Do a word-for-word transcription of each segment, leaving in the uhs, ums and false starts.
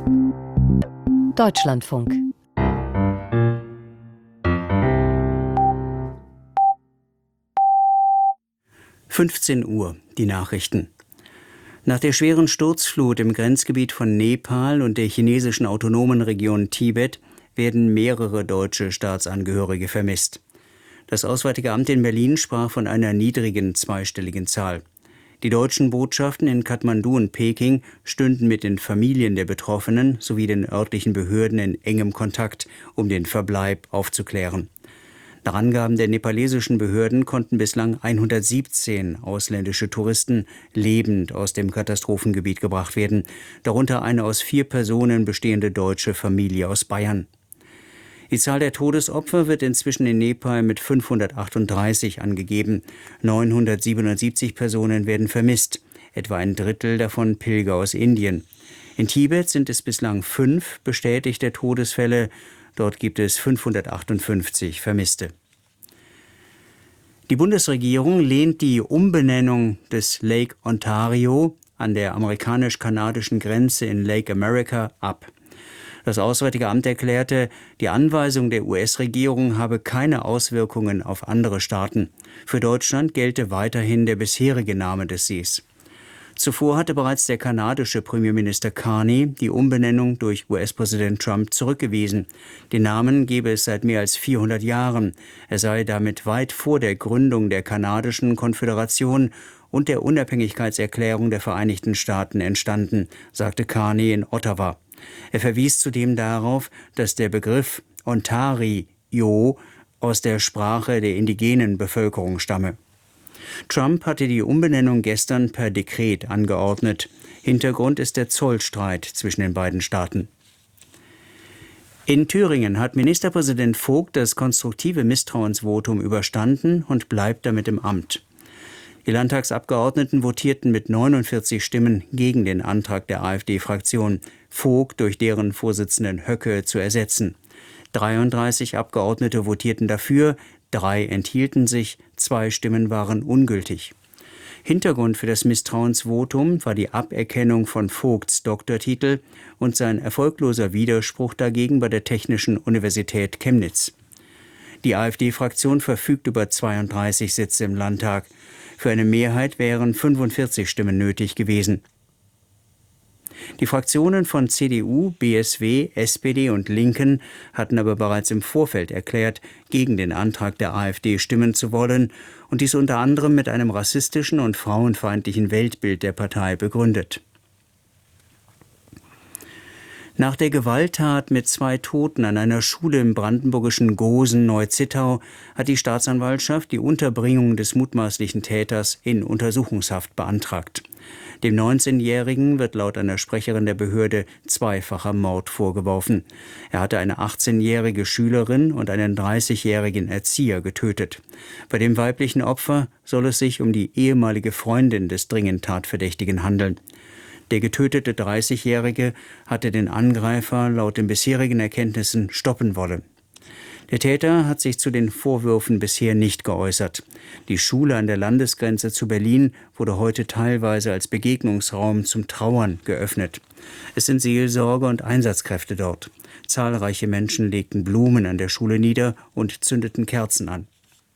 Deutschlandfunk. fünfzehn Uhr, die Nachrichten. Nach der schweren Sturzflut im Grenzgebiet von Nepal und der chinesischen autonomen Region Tibet werden mehrere deutsche Staatsangehörige vermisst. Das Auswärtige Amt in Berlin sprach von einer niedrigen zweistelligen Zahl. Die deutschen Botschaften in Kathmandu und Peking stünden mit den Familien der Betroffenen sowie den örtlichen Behörden in engem Kontakt, um den Verbleib aufzuklären. Nach Angaben der nepalesischen Behörden konnten bislang hundertsiebzehn ausländische Touristen lebend aus dem Katastrophengebiet gebracht werden, darunter eine aus vier Personen bestehende deutsche Familie aus Bayern. Die Zahl der Todesopfer wird inzwischen in Nepal mit fünfhundertachtunddreißig angegeben. neunhundertsiebenundsiebzig Personen werden vermisst, etwa ein Drittel davon Pilger aus Indien. In Tibet sind es bislang fünf bestätigte Todesfälle. Dort gibt es fünfhundertachtundfünfzig Vermisste. Die Bundesregierung lehnt die Umbenennung des Lake Ontario an der amerikanisch-kanadischen Grenze in Lake America ab. Das Auswärtige Amt erklärte, die Anweisung der U S-Regierung habe keine Auswirkungen auf andere Staaten. Für Deutschland gelte weiterhin der bisherige Name des Sees. Zuvor hatte bereits der kanadische Premierminister Carney die Umbenennung durch U S-Präsident Trump zurückgewiesen. Den Namen gebe es seit mehr als vierhundert Jahren. Er sei damit weit vor der Gründung der kanadischen Konföderation und der Unabhängigkeitserklärung der Vereinigten Staaten entstanden, sagte Carney in Ottawa. Er verwies zudem darauf, dass der Begriff Ontario aus der Sprache der indigenen Bevölkerung stamme. Trump hatte die Umbenennung gestern per Dekret angeordnet. Hintergrund ist der Zollstreit zwischen den beiden Staaten. In Thüringen hat Ministerpräsident Vogt das konstruktive Misstrauensvotum überstanden und bleibt damit im Amt. Die Landtagsabgeordneten votierten mit neunundvierzig Stimmen gegen den Antrag der AfD-Fraktion, Vogt durch deren Vorsitzenden Höcke zu ersetzen. dreiunddreißig Abgeordnete votierten dafür, drei enthielten sich, zwei Stimmen waren ungültig. Hintergrund für das Misstrauensvotum war die Aberkennung von Vogts Doktortitel und sein erfolgloser Widerspruch dagegen bei der Technischen Universität Chemnitz. Die AfD-Fraktion verfügt über zweiunddreißig Sitze im Landtag. Für eine Mehrheit wären fünfundvierzig Stimmen nötig gewesen. Die Fraktionen von C D U, B S W, S P D und Linken hatten aber bereits im Vorfeld erklärt, gegen den Antrag der AfD stimmen zu wollen und dies unter anderem mit einem rassistischen und frauenfeindlichen Weltbild der Partei begründet. Nach der Gewalttat mit zwei Toten an einer Schule im brandenburgischen Gosen-Neuzittau hat die Staatsanwaltschaft die Unterbringung des mutmaßlichen Täters in Untersuchungshaft beantragt. Dem neunzehnjährigen wird laut einer Sprecherin der Behörde zweifacher Mord vorgeworfen. Er hatte eine achtzehnjährige Schülerin und einen dreißigjährigen Erzieher getötet. Bei dem weiblichen Opfer soll es sich um die ehemalige Freundin des dringend Tatverdächtigen handeln. Der getötete dreißigjährige hatte den Angreifer laut den bisherigen Erkenntnissen stoppen wollen. Der Täter hat sich zu den Vorwürfen bisher nicht geäußert. Die Schule an der Landesgrenze zu Berlin wurde heute teilweise als Begegnungsraum zum Trauern geöffnet. Es sind Seelsorger und Einsatzkräfte dort. Zahlreiche Menschen legten Blumen an der Schule nieder und zündeten Kerzen an.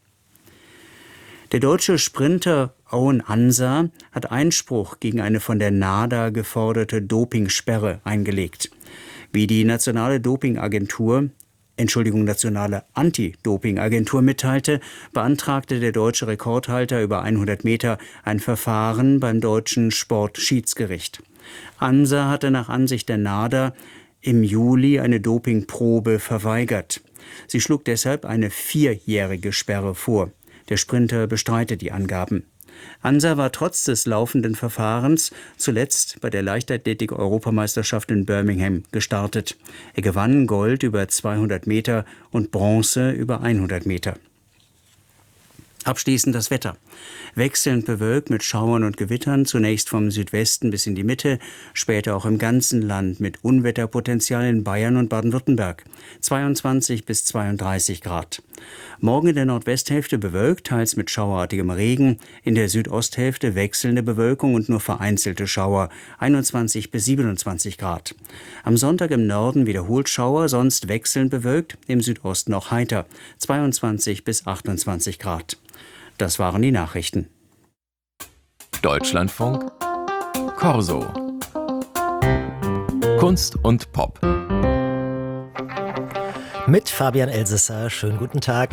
Der deutsche Sprinter Owen Ansa hat Einspruch gegen eine von der NADA geforderte Dopingsperre eingelegt. Wie die nationale Dopingagentur, Entschuldigung, nationale Anti-Doping-Agentur mitteilte, beantragte der deutsche Rekordhalter über hundert Meter ein Verfahren beim deutschen Sportschiedsgericht. Ansa hatte nach Ansicht der NADA im Juli eine Dopingprobe verweigert. Sie schlug deshalb eine vierjährige Sperre vor. Der Sprinter bestreitet die Angaben. Ansa war trotz des laufenden Verfahrens zuletzt bei der Leichtathletik-Europameisterschaft in Birmingham gestartet. Er gewann Gold über zweihundert Meter und Bronze über hundert Meter. Abschließend das Wetter. Wechselnd bewölkt mit Schauern und Gewittern, zunächst vom Südwesten bis in die Mitte, später auch im ganzen Land mit Unwetterpotenzial in Bayern und Baden-Württemberg. zweiundzwanzig bis zweiunddreißig Grad. Morgen in der Nordwesthälfte bewölkt, teils mit schauerartigem Regen, in der Südosthälfte wechselnde Bewölkung und nur vereinzelte Schauer, einundzwanzig bis siebenundzwanzig Grad. Am Sonntag im Norden wiederholt Schauer, sonst wechselnd bewölkt, im Südosten auch heiter, zweiundzwanzig bis achtundzwanzig Grad. Das waren die Nachrichten. Deutschlandfunk Corso. Kunst und Pop. Mit Fabian Elsesser. Schönen guten Tag.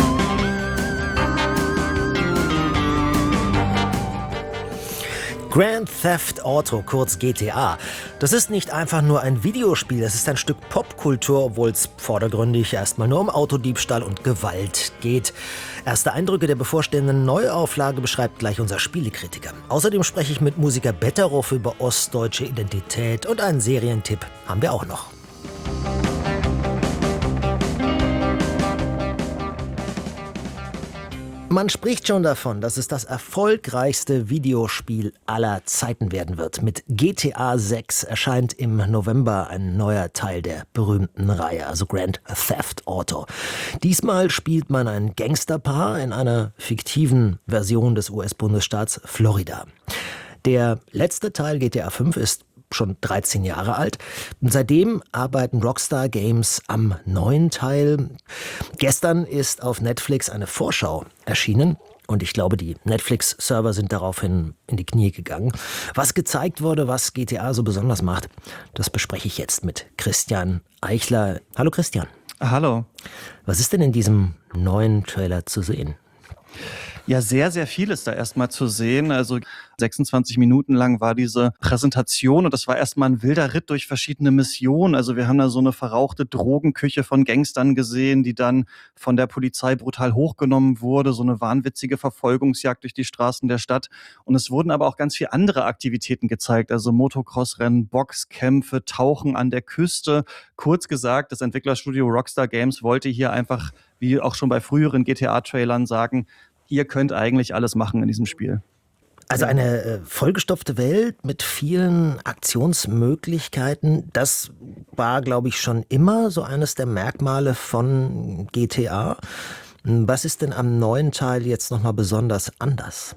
Grand Theft Auto, kurz G T A. Das ist nicht einfach nur ein Videospiel, es ist ein Stück Popkultur, obwohl es vordergründig erstmal nur um Autodiebstahl und Gewalt geht. Erste Eindrücke der bevorstehenden Neuauflage beschreibt gleich unser Spielekritiker. Außerdem spreche ich mit Musiker Betteroff über ostdeutsche Identität und einen Serientipp haben wir auch noch. Man spricht schon davon, dass es das erfolgreichste Videospiel aller Zeiten werden wird. Mit G T A sechs erscheint im November ein neuer Teil der berühmten Reihe, also Grand Theft Auto. Diesmal spielt man ein Gangsterpaar in einer fiktiven Version des U S-Bundesstaats Florida. Der letzte Teil, G T A fünf, ist schon dreizehn Jahre alt. Und seitdem arbeiten Rockstar Games am neuen Teil. Gestern ist auf Netflix eine Vorschau erschienen. Und ich glaube, die Netflix-Server sind daraufhin in die Knie gegangen. Was gezeigt wurde, was G T A so besonders macht, das bespreche ich jetzt mit Christian Eichler. Hallo Christian. Hallo. Was ist denn in diesem neuen Trailer zu sehen? Ja, sehr, sehr viel ist da erstmal zu sehen. Also sechsundzwanzig Minuten lang war diese Präsentation und das war erstmal ein wilder Ritt durch verschiedene Missionen. Also wir haben da so eine verrauchte Drogenküche von Gangstern gesehen, die dann von der Polizei brutal hochgenommen wurde. So eine wahnwitzige Verfolgungsjagd durch die Straßen der Stadt. Und es wurden aber auch ganz viele andere Aktivitäten gezeigt. Also Motocross-Rennen, Boxkämpfe, Tauchen an der Küste. Kurz gesagt, das Entwicklerstudio Rockstar Games wollte hier einfach, wie auch schon bei früheren G T A-Trailern, sagen, ihr könnt eigentlich alles machen in diesem Spiel. Also eine äh, vollgestopfte Welt mit vielen Aktionsmöglichkeiten, das war, glaube ich, schon immer so eines der Merkmale von G T A. Was ist denn am neuen Teil jetzt nochmal besonders anders?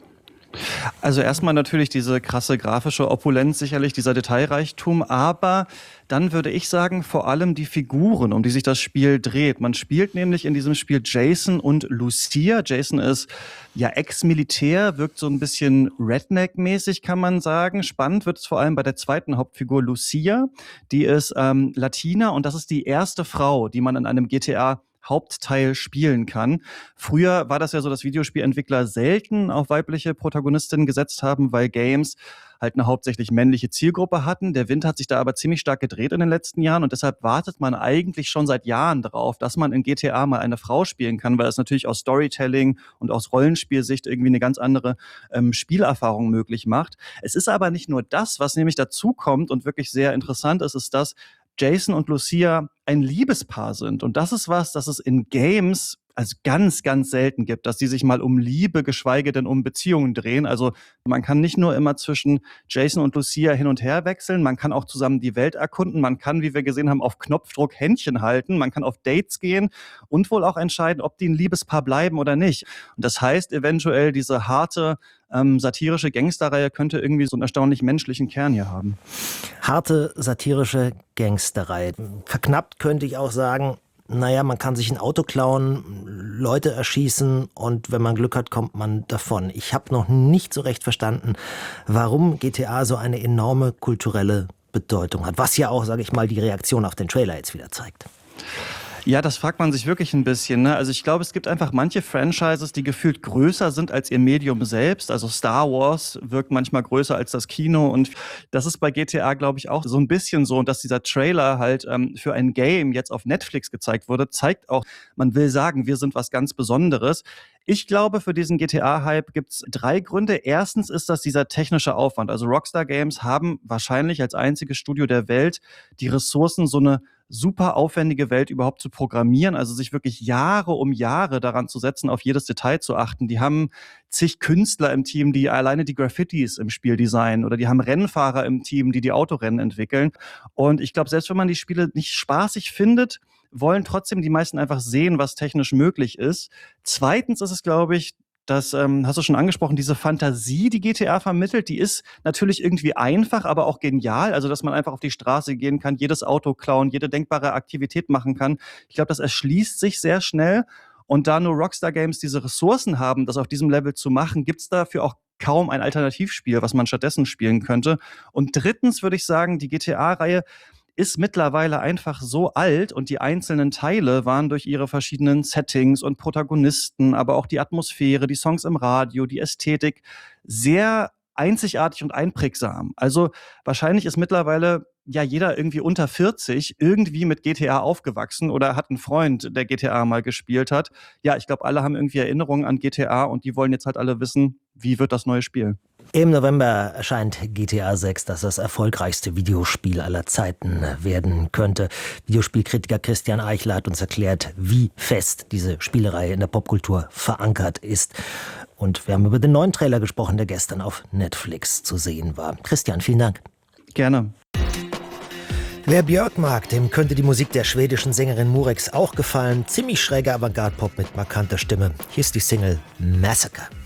Also erstmal natürlich diese krasse grafische Opulenz, sicherlich dieser Detailreichtum, aber dann würde ich sagen, vor allem die Figuren, um die sich das Spiel dreht. Man spielt nämlich in diesem Spiel Jason und Lucia. Jason ist ja Ex-Militär, wirkt so ein bisschen Redneck-mäßig, kann man sagen. Spannend wird es vor allem bei der zweiten Hauptfigur Lucia. Die ist ähm, Latina und das ist die erste Frau, die man in einem G T A Hauptteil spielen kann. Früher war das ja so, dass Videospielentwickler selten auf weibliche Protagonistinnen gesetzt haben, weil Games halt eine hauptsächlich männliche Zielgruppe hatten. Der Wind hat sich da aber ziemlich stark gedreht in den letzten Jahren und deshalb wartet man eigentlich schon seit Jahren darauf, dass man in G T A mal eine Frau spielen kann, weil es natürlich aus Storytelling und aus Rollenspielsicht irgendwie eine ganz andere ähm, Spielerfahrung möglich macht. Es ist aber nicht nur das, was nämlich dazu kommt und wirklich sehr interessant ist, ist, dass Jason und Lucia ein Liebespaar sind. Und das ist was, das es in Games also ganz, ganz selten gibt, dass die sich mal um Liebe, geschweige denn um Beziehungen drehen. Also man kann nicht nur immer zwischen Jason und Lucia hin und her wechseln, man kann auch zusammen die Welt erkunden, man kann, wie wir gesehen haben, auf Knopfdruck Händchen halten, man kann auf Dates gehen und wohl auch entscheiden, ob die ein Liebespaar bleiben oder nicht. Und das heißt eventuell, diese harte, ähm, satirische Gangsterreihe könnte irgendwie so einen erstaunlich menschlichen Kern hier haben. Harte, satirische Gangsterreihe. Verknappt könnte ich auch sagen, naja, man kann sich ein Auto klauen, Leute erschießen und wenn man Glück hat, kommt man davon. Ich habe noch nicht so recht verstanden, warum G T A so eine enorme kulturelle Bedeutung hat. Was ja auch, sage ich mal, die Reaktion auf den Trailer jetzt wieder zeigt. Ja, das fragt man sich wirklich ein bisschen, ne? Also ich glaube, es gibt einfach manche Franchises, die gefühlt größer sind als ihr Medium selbst. Also Star Wars wirkt manchmal größer als das Kino und das ist bei G T A, glaube ich, auch so ein bisschen so. Und dass dieser Trailer halt ähm, für ein Game jetzt auf Netflix gezeigt wurde, zeigt auch, man will sagen, wir sind was ganz Besonderes. Ich glaube, für diesen G T A-Hype gibt's drei Gründe. Erstens ist das dieser technische Aufwand. Also Rockstar Games haben wahrscheinlich als einziges Studio der Welt die Ressourcen, so eine super aufwendige Welt überhaupt zu programmieren, also sich wirklich Jahre um Jahre daran zu setzen, auf jedes Detail zu achten. Die haben zig Künstler im Team, die alleine die Graffitis im Spiel designen, oder die haben Rennfahrer im Team, die die Autorennen entwickeln. Und ich glaube, selbst wenn man die Spiele nicht spaßig findet, wollen trotzdem die meisten einfach sehen, was technisch möglich ist. Zweitens ist es, glaube ich, das ähm, hast du schon angesprochen, diese Fantasie, die G T A vermittelt, die ist natürlich irgendwie einfach, aber auch genial. Also, dass man einfach auf die Straße gehen kann, jedes Auto klauen, jede denkbare Aktivität machen kann. Ich glaube, das erschließt sich sehr schnell. Und da nur Rockstar Games diese Ressourcen haben, das auf diesem Level zu machen, gibt es dafür auch kaum ein Alternativspiel, was man stattdessen spielen könnte. Und drittens würde ich sagen, die G T A-Reihe ist mittlerweile einfach so alt und die einzelnen Teile waren durch ihre verschiedenen Settings und Protagonisten, aber auch die Atmosphäre, die Songs im Radio, die Ästhetik sehr einzigartig und einprägsam. Also wahrscheinlich ist mittlerweile ja jeder irgendwie unter vierzig irgendwie mit G T A aufgewachsen oder hat einen Freund, der G T A mal gespielt hat. Ja, ich glaube, alle haben irgendwie Erinnerungen an G T A und die wollen jetzt halt alle wissen, wie wird das neue Spiel. Im November erscheint G T A sechs, das das erfolgreichste Videospiel aller Zeiten werden könnte. Videospielkritiker Christian Eichler hat uns erklärt, wie fest diese Spielereihe in der Popkultur verankert ist. Und wir haben über den neuen Trailer gesprochen, der gestern auf Netflix zu sehen war. Christian, vielen Dank. Gerne. Wer Björk mag, dem könnte die Musik der schwedischen Sängerin Murex auch gefallen. Ziemlich schräger Avantgarde-Pop mit markanter Stimme. Hier ist die Single Massacre.